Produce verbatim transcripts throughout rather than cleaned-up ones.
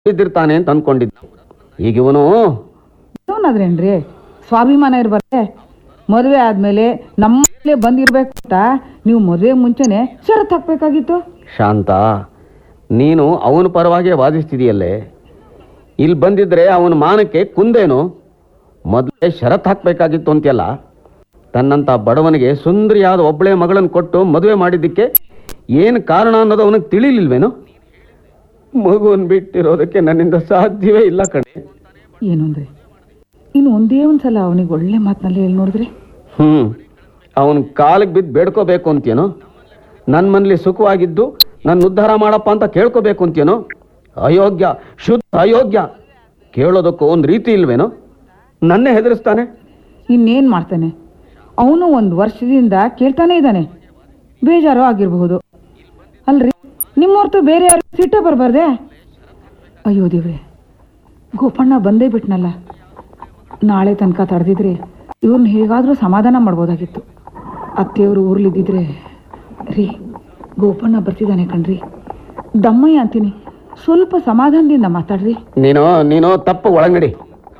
ಇದ್ದಿರ್ತಾನೆ ಅಂತ ಅನ್ಕೊಂಡಿದ್ದ. ಈಗ ಇವನು ಇವನಾದ್ರೇನ್ರಿ ಸ್ವಾಭಿಮಾನ ಇರ್ಬಾರ್ದೆ? ಮದುವೆ ಆದ್ಮೇಲೆ ನಮ್ಮಲ್ಲೇ ಬಂದಿರ್ಬೇಕು ಅಂತ ನೀವು ಮದುವೆ ಮುಂಚೆನೆ ಷರತ್ತು ಹಾಕ್ಬೇಕಾಗಿತ್ತು. ಶಾಂತ, ನೀನು ಅವನ ಪರವಾಗಿ ವಾದಿಸ್ತಿದೆಯಲ್ಲೇ. ಇಲ್ಲಿ ಬಂದಿದ್ರೆ ಅವನ ಮಾನಕ್ಕೆ ಕುಂದೇನು? ಮೊದಲೇ ಷರತ್ತು ಹಾಕ್ಬೇಕಾಗಿತ್ತು ಅಂತೆಲ್ಲ. ತನ್ನಂತ ಬಡವನಿಗೆ ಸುಂದರಿಯಾದ ಒಬ್ಬಳೆ ಮಗಳನ್ನು ಕೊಟ್ಟು ಮದುವೆ ಮಾಡಿದ್ದಕ್ಕೆ ಏನು ಕಾರಣ ಅನ್ನೋದು ಅವನಿಗೆ ತಿಳಿಲಿಲ್ವೇನು? ಮಗುವನ್ನು ಬಿಟ್ಟಿರೋದಕ್ಕೆ ನನ್ನಿಂದ ಸಾಧ್ಯವೇ ಇಲ್ಲ ಕಣೆ. ಏನು ಅಂದ್ರೆ ಇನ್ನು ಒಂದೇ ಒಂದ್ಸಲ ಅವನಿಗೆ ಒಳ್ಳೆ ಮಾತಿನಲ್ಲಿ ಹೇಳಿ ನೋಡಿದ್ರೆ. ಹ್ಮ್ ಅವನ ಕಾಲಿಗೆ ಬಿದ್ದು ಬೇಡ್ಕೋಬೇಕು ಅಂತೇನೋ? ನನ್ನ ಮನೇಲಿ ಸುಖವಾಗಿದ್ದು ನನ್ನ ಉದ್ಧಾರ ಮಾಡಪ್ಪ ಅಂತ ಕೇಳ್ಕೋಬೇಕು ಅಂತೇನೋ? ಅಯೋಗ್ಯ, ಶುದ್ಧ ಅಯೋಗ್ಯ. ಕೇಳೋದಕ್ಕೂ ಒಂದು ರೀತಿ ಇಲ್ವೇನೋ? ನನ್ನೇ ಹೆದರಿಸ್ತಾನೆ. ಇನ್ನೇನು ಮಾಡ್ತಾನೆ? ಅವನು ಒಂದು ವರ್ಷದಿಂದ ಕೇಳ್ತಾನೆ ಇದ್ದಾನೆ. ಬೇಜಾರು ಆಗಿರಬಹುದು ಅಲ್ರಿ. ನಿಮ್ಮ ಹೊರತು ಬೇರೆ ಯಾರು ಸಿಟ್ಟೆ ಬರಬಾರ್ದೆ? ಅಯ್ಯೋ ದೇವ್ರೆ, ಗೋಪಣ್ಣ ಬಂದೇ ಬಿಟ್ನಲ್ಲ. ನಾಳೆ ತನಕ ತಡೆದಿದ್ರೆ ಇವ್ರನ್ನ ಹೇಗಾದರೂ ಸಮಾಧಾನ ಮಾಡ್ಬೋದಾಗಿತ್ತು. ಅತ್ತೆಯವರು ಊರ್ಲಿದ್ದಿದ್ರೆ. ರೀ, ಗೋಪಣ್ಣ ಬರ್ತಿದ್ದಾನೆ ಕಣ್ರಿ. ದಮ್ಮಯ್ಯ ಅಂತೀನಿ, ಸ್ವಲ್ಪ ಸಮಾಧಾನದಿಂದ ಮಾತಾಡ್ರಿ. ನೀನು ನೀನು ತಪ್ಪು ಒಳಂಗಡಿ.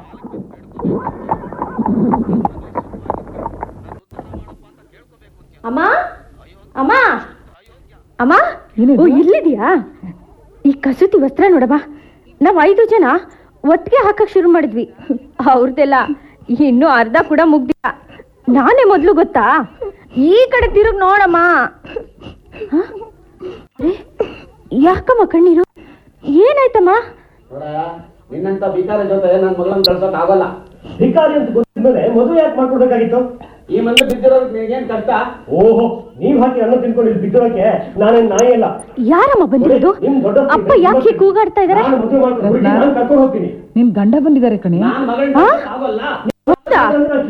ಅಮ್ಮ ಅಮ್ಮ ಅಮ್ಮ, ಓ ಇಲ್ಲಿದ್ಯಾ? ಈ ಕಸೂತಿ ವಸ್ತ್ರ ನೋಡಮ್ಮ. ನಾವು ಐದು ಜನ ಒಟ್ಟಿಗೆ ಹಾಕಕ್ ಶುರು ಮಾಡಿದ್ವಿ. ಅವ್ರದ್ದೆಲ್ಲ ಇನ್ನೂ ಅರ್ಧ ಕೂಡ ಮುಗ್ದಿಲ್ಲ. ನಾನೇ ಮೊದಲು ಗೊತ್ತಾ? ಈ ಕಡೆ ತಿರುಗಿ ನೋಡಮ್ಮ. ಯಾಕಮ್ಮ ಕಣ್ಣೀರು? ಏನಾಯ್ತಮ್ಮ? ನಿನ್ನಂತ ಭಿಕಾರಿ ಜೊತೆ ನನ್ನ ಮಗಳನ್ನ ಕಳ್ಸೋಕ್ ಆಗಲ್ಲ. ಭಿಕಾರಿ ಅಂತ ಗೊತ್ತಿದ್ಮೇಲೆ ಮದುವೆ ಯಾಕೆ ಮಾಡ್ಕೊಡ್ಬೇಕಾಗಿತ್ತು? ಈ ಮಂದಿ ಬಿದ್ದಿರೋದಕ್ಕೆ ನಿನಗೇನ್ ಕಷ್ಟ? ಓಹೋ, ನೀವ್ ಹಾಕಿ ಅನ್ನ ತಿನ್ಕೊಂಡು ಇಲ್ಲಿ ಬಿದ್ದೋಕೆ ನಾನೇನ್ ನಾಯಿ ಅಲ್ಲ. ಯಾರಮ್ಮ ಬಂದಿರೋದು? ಅಪ್ಪ ಯಾಕೆ ಕೂಗಾಡ್ತಾ ಇದಾರೆ? ನಾನು ಮದುವೆ ಮಾಡ್ಕೊಂಡು ನಾನು ಕರ್ಕೊಂಡು ಹೋಗ್ತೀನಿ. ನಿನ್ ಗಂಡ ಬಂದಿದ್ದಾರೆ ಕಣೆ. ನಾನ್ ಮಗಳನ್ನ ಆಗಲ್ಲ. ಹೌದಾ?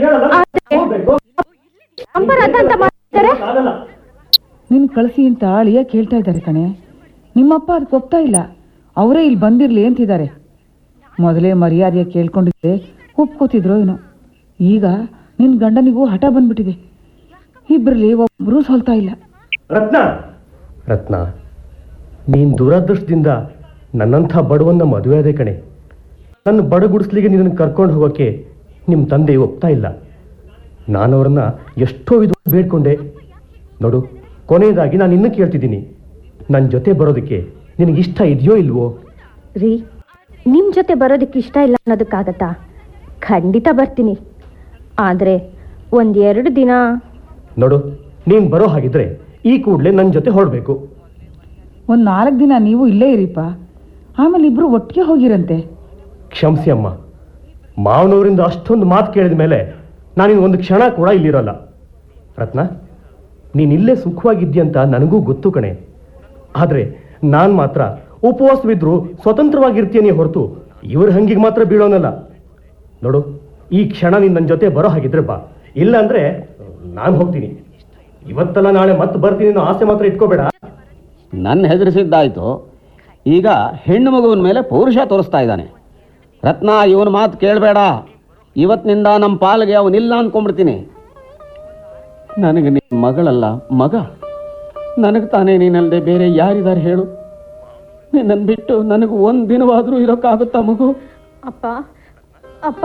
ಅಂಬರಾಧ ಅಂತ ಮಾಡ್ತಾರೆ. ನಿನ್ ಕಳಿಸಿ ಅಂತ ಅಳಿಯ ಕೇಳ್ತಾ ಇದ್ದಾರೆ ಕಣೆ. ನಿಮ್ಮಪ್ಪ ಅದಕ್ಕೆ ಒಪ್ತಾ ಇಲ್ಲ. ಅವರೇ ಇಲ್ಲಿ ಬಂದಿರ್ಲಿ ಅಂತಿದ್ದಾರೆ. ಮೊದಲೇ ಮರ್ಯಾದೆಯ ಕೇಳ್ಕೊಂಡಿದ್ದೆ ಒಪ್ಕೋತಿದ್ರು ಏನೋ. ಈಗ ನಿನ್ ಗಂಡನಿಗೂ ಹಠ ಬಂದ್ಬಿಟ್ಟಿದೆ. ಇಬ್ಬರಲ್ಲಿ ಒಬ್ರು ಸೋಲ್ತಾ ಇಲ್ಲ. ರತ್ನ ರತ್ನ ನೀನ್ ದುರಾದೃಷ್ಟದಿಂದ ನನ್ನಂಥ ಬಡವನ್ನ ಮದುವೆ ಆದೆ ಕಣೆ. ನನ್ನ ಬಡಗುಡಿಸ್ಲಿಗೆ ನಿನ್ನನ್ನು ಕರ್ಕೊಂಡು ಹೋಗೋಕೆ ನಿಮ್ಮ ತಂದೆ ಒಪ್ತಾ ಇಲ್ಲ. ನಾನು ಅವ್ರನ್ನ ಎಷ್ಟೋ ವಿಧ ಬೇಡ್ಕೊಂಡೆ. ನೋಡು, ಕೊನೆಯದಾಗಿ ನಾನು ಇನ್ನೂ ಕೇಳ್ತಿದ್ದೀನಿ, ನನ್ನ ಜೊತೆ ಬರೋದಕ್ಕೆ ನಿನಗಿಷ್ಟ ಇದೆಯೋ ಇಲ್ವೋ? ರೀ, ನಿಮ್ಮ ಜೊತೆ ಬರೋದಕ್ಕೆ ಇಷ್ಟ ಇಲ್ಲ ಅನ್ನೋದಕ್ಕಾಗತ್ತಾ? ಖಂಡಿತ ಬರ್ತೀನಿ. ಆದರೆ ಒಂದೆರಡು ದಿನ. ನೋಡು, ನೀನು ಬರೋ ಹಾಗಿದ್ರೆ ಈ ಕೂಡಲೇ ನನ್ನ ಜೊತೆ ಹೊರಡಬೇಕು. ಒಂದು ನಾಲ್ಕು ದಿನ ನೀವು ಇಲ್ಲೇ ಇರಿಪ್ಪ, ಆಮೇಲೆ ಇಬ್ರು ಒಟ್ಟಿಗೆ ಹೋಗಿರಂತೆ. ಕ್ಷಮಿಸಿ ಅಮ್ಮ, ಮಾವನವರಿಂದ ಅಷ್ಟೊಂದು ಮಾತು ಕೇಳಿದ ಮೇಲೆ ನಾನಿನ್ನು ಒಂದು ಕ್ಷಣ ಕೂಡ ಇಲ್ಲಿರೋಲ್ಲ. ರತ್ನ, ನೀನು ಇಲ್ಲೇ ಸುಖವಾಗಿದ್ದೀಯಂತ ನನಗೂ ಗೊತ್ತು ಕಣೆ. ಆದರೆ ನಾನು ಮಾತ್ರ ಉಪವಾಸವಿದ್ರು ಸ್ವತಂತ್ರವಾಗಿರ್ತೀನಿ ಹೊರತು ಇವ್ರ ಹಂಗಿಗೆ ಮಾತ್ರ ಬೀಳೋನಲ್ಲ. ನೋಡು, ಈ ಕ್ಷಣ ನೀನು ನನ್ನ ಜೊತೆ ಬರೋ ಹಾಗಿದ್ರೆ ಬಾ, ಇಲ್ಲ ಅಂದ್ರೆ ನಾನು ಹೋಗ್ತೀನಿ. ಇವತ್ತಲ್ಲ ನಾಳೆ ಮತ್ತೆ ಬರ್ತೀನಿ ಅನ್ನೋ ಆಸೆ ಮಾತ್ರ ಇಟ್ಕೋಬೇಡ. ನನ್ನ ಹೆದರಿಸಿದ್ದಾಯ್ತು. ಈಗ ಹೆಣ್ಣು ಮಗುವಿನ ಮೇಲೆ ಪೌರುಷ ತೋರಿಸ್ತಾ ಇದ್ದಾನೆ. ರತ್ನ, ಇವನ ಮಾತು ಕೇಳಬೇಡ. ಇವತ್ತಿನಿಂದ ನಮ್ಮ ಪಾಲಿಗೆ ಅವನಿಲ್ಲ ಅಂದ್ಕೊಂಡ್ಬಿಡ್ತೀನಿ. ನನಗೆ ನಿನ್ನ ಮಗಳಲ್ಲ, ಮಗ. ನನಗೆ ತಾನೇ ನೀನಲ್ಲದೆ ಬೇರೆ ಯಾರಿದ್ದಾರೆ ಹೇಳು? ನಿನ್ನನ್ನು ಬಿಟ್ಟು ನನಗೆ ಒಂದು ದಿನವಾದರೂ ಇರೋಕ್ಕಾಗುತ್ತಾ ಮಗು? ಅಪ್ಪ ಅಪ್ಪ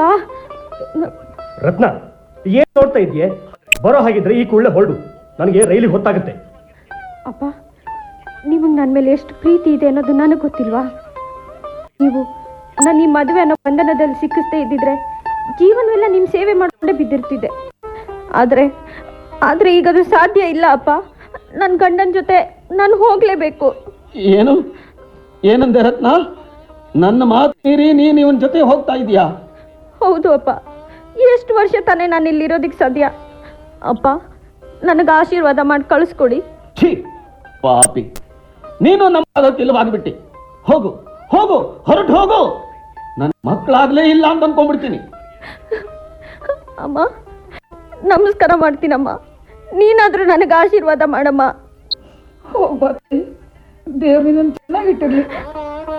ರತ್ನ, ಏನ್ ನೋಡ್ತಾ ಇದೆಯೇ? ಬರೋ ಹಾಗಿದ್ರೆ ಈ ಕೂಡಲೇ ಹೊರಡು, ನನಗೆ ರೈಲಿಗೆ ಹೊತ್ತಾಗುತ್ತೆ. ಅಪ್ಪ, ನಿಮಗೆ ನನ್ನ ಮೇಲೆ ಎಷ್ಟು ಪ್ರೀತಿ ಇದೆ ಅನ್ನೋದು ನನಗೆ ಗೊತ್ತಿಲ್ವಾ? ನೀವು ನಾನು ಈ ಮದುವೆ ಅನ್ನೋ ಬಂಧನದಲ್ಲಿ ಸಿಕ್ಕಿಸ್ತೇ ಇದ್ದಿದ್ರೆ ಜೀವನವೆಲ್ಲ ನಿಮ್ಮ ಸೇವೆ ಮಾಡಿಕೊಂಡೇ ಬಿದ್ದಿರ್ತಿದ್ದೆ. ಆದರೆ ಆದರೆ ಈಗ ಅದು ಸಾಧ್ಯ ಇಲ್ಲ ಅಪ್ಪ. ನನ್ನ ಗಂಡನ ಜೊತೆ ನಾನು ಹೋಗಲೇಬೇಕು. ಏನು ಏನಂದೆ ರತ್ನ? ನನ್ನ ಮಾತು ಮೀರಿ ನೀನು ಇವನ ಜೊತೆ ಹೋಗ್ತಾ ಇದೀಯಾ? ಹೌದು ಅಪ್ಪ. ಎಷ್ಟು ವರ್ಷ ತಾನೇ ನಾನು ಇಲ್ಲಿರೋದಕ್ಕೆ ಸಾಧ್ಯ? ಅಪ್ಪ, ನನಗೆ ಆಶೀರ್ವಾದ ಮಾಡಿ ಕಳಿಸ್ಕೊಡಿ. ಛೀ ಪಾಪಿ, ನೀನು ನಮ್ಮ ಇಲ್ಲವಾಗ್ಬಿಟ್ಟಿ. ಹೋಗು ಹೋಗು, ಹೊರಟು ಹೋಗು. ನನ್ನ ಮಕ್ಕಳಾಗ್ಲೇ ಇಲ್ಲ ಅಂತ ಅನ್ಕೊಂಡ್ಬಿಡ್ತೀನಿ. ಅಮ್ಮ, ನಮಸ್ಕಾರ ಮಾಡ್ತೀನಮ್ಮ. ನೀನಾದ್ರೂ ನನಗೆ ಆಶೀರ್ವಾದ ಮಾಡಮ್ಮ. ಹೋಗ್ಬರ್ತೀನಿ. ದೇವ್ರ ಚೆನ್ನಾಗಿಟ್ಟಿರ್ಲಿ.